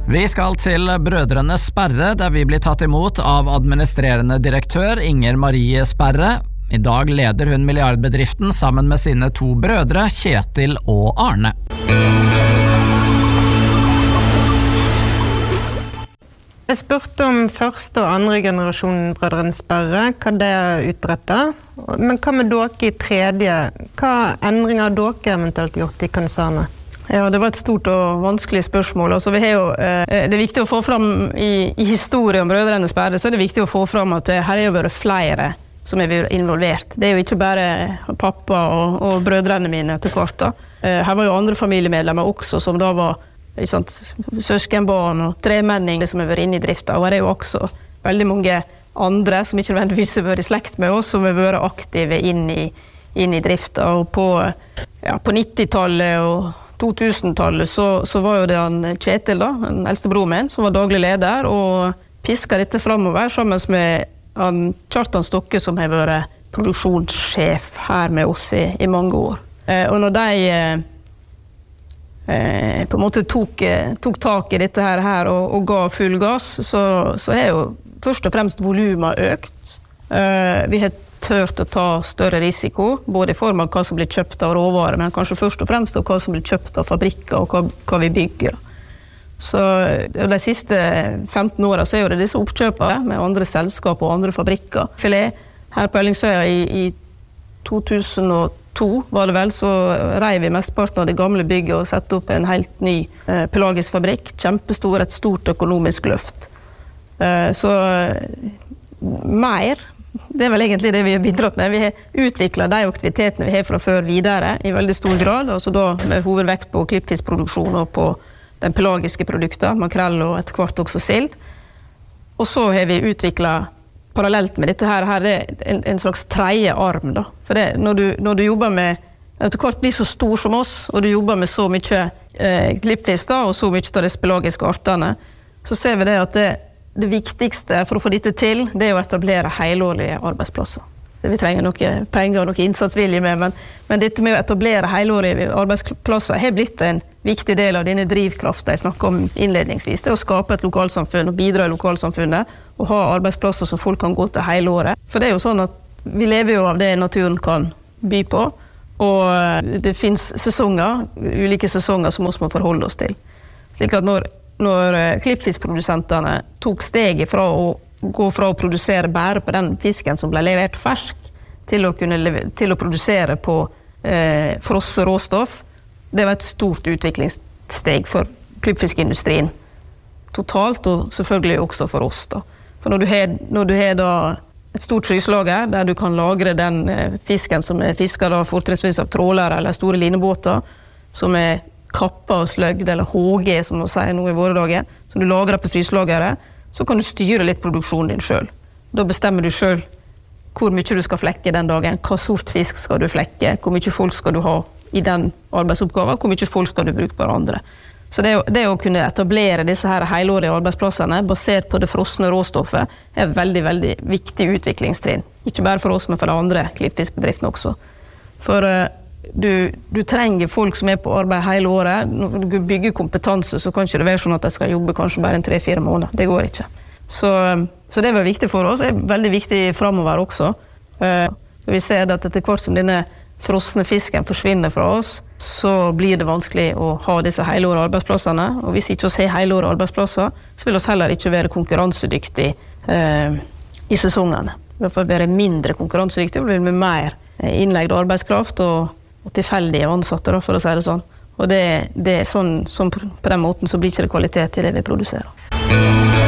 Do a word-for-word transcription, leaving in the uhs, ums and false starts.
Vi skal til Brødrene Sperre, der vi blir tatt imot av administrerende direktør Inger Marie Sperre. I dag leder hun milliardbedriften sammen med sine to brødre, Kjetil og Arne. Jeg spurte om første og andre generasjon Brødrene Sperre, hva det utrettet. Men hva med dere i tredje? Hva endringer har dere eventuelt gjort i konsernet? Ja, det var et stort og vanskelig spørsmål. Altså, vi har jo, eh, det er viktig å få fram i, i historien om Brødrene Sperre, så er det viktig å få fram at her har jo vært flere som er involvert. Det er jo ikke bare pappa og, og brødrene mine til hvert da. Eh, her var jo andre familiemedlemmer også, som da var sant, søskenbarn og tremenning som har vært inne i drifta. Og det er jo også veldig mange andre som ikke nødvendigvis har vært i slekt med oss, som har vært aktive inn i, inn i drifta. Og på, ja, på nittitallet og to-tusen-tallet så, så var jo det han Kjetil, da, den eldste bror min, som var daglig leder, og pisket dette fremover sammen med han Kjartan Stokke, som har vært produksjonssjef her med oss i, i mange år. Eh, og når de eh, på en måte tok, tok tak i dette her, her og, og ga full gass, så, så er jo først og fremst volumet økt. Eh, vi har tørt å ta større risiko, både i form av hva som blir kjøpt av råvarer, men kanskje først og fremst av hva som blir kjøpt av fabrikker og hva, hva vi bygger. Så de siste femten årene så er jo det disse oppkjøpene med andre selskap og andre fabrikker. Filet her på Ellingsøya i, i to tusen og to var det vel, så reiv vi mesteparten av det gamle bygget og sette opp en helt ny eh, pelagisk fabrikk. Kjempestor, et stort økonomisk løft. Eh, så mer, det er vel egentlig det vi har bidratt med. Vi har utviklet de aktivitetene vi har fra før videre i veldig stor grad, altså da med hovedvekt på klippfiskproduksjon og på den pelagiske produkter, makrell og etter hvert også sild. Og så har vi utviklet parallelt med dette her, her er en, en slags tredje arm da. For det, når, du, når du jobber med, etter hvert blir så stor som oss, og du jobber med så mye eh, klippfisk da, og så mye av disse pelagiske artene, så ser vi det at det, det viktigste for å få dette til, det er å etablere helårlige arbeidsplasser. Det vi trenger noe penger og noe innsatsvilje med, men, men dette med å etablere helårige arbeidsplasser har blitt en viktig del av denne drivkraften jeg snakket om innledningsvis. Det er å skape et lokalsamfunn og bidra i lokalsamfunnet og ha arbeidsplasser som folk kan gå til hele året. For det er jo sånn at vi lever jo av det naturen kan by på, og det finnes sesonger, ulike sesonger som vi må forholde oss til. Slik at når, når klippfiskprodusentene tok steget fra å gå fra å produsere bare på den fisken som ble levert fersk, til å, kunne leve, til å produsere på eh, frosset råstoff, det var et stort utviklingssteg for klippfiskindustrien totalt, og selvfølgelig også for oss da. For når du har, når du har da et stort fryslager, der du kan lagre den eh, fisken som er fisket da fortrinnsvis av trålere eller store linebåter, som er kappa og sløgd, eller H G som man sier nå i våre dager, som du lagrer på fryslageret, så kan du styre litt produksjonen din selv. Da bestemmer du selv hvor mye du skal flekke den dagen, hva sort fisk skal du flekke, hvor mye folk skal du ha i den arbeidsoppgaven, hvor mye folk skal du bruke på andre. Så det, det å kunne etablere disse her helårige arbeidsplassene basert på det frosne råstoffet er veldig, veldig viktig utviklingstrinn. Ikke bare for oss, men for de andre klippfiskbedriftene også. For uh, du, du trenger folk som er på arbeid hele året. Når du bygger kompetanse, så kan ikke det være sånn at de skal jobbe kanskje bare en tre-fire måneder. Det går ikke. Så, så det var viktig for oss. Det er veldig viktig fremover også. Uh, vi ser at etter hvert som denne frosne fisken forsvinner fra oss, så blir det vanskelig å ha disse helårige arbeidsplassene. Og hvis ikke vi har helårige arbeidsplasser, så vil vi heller ikke være konkurransedyktige uh, i sesongene. Vi vil være mindre konkurransedyktige, og vi vil med mer innlegd arbeidskraft og og tilfeldige ansatte, da, for å si det sånn. Og det, det er sånn, sånn, på den måten så blir ikke det kvalitet i det vi produserer.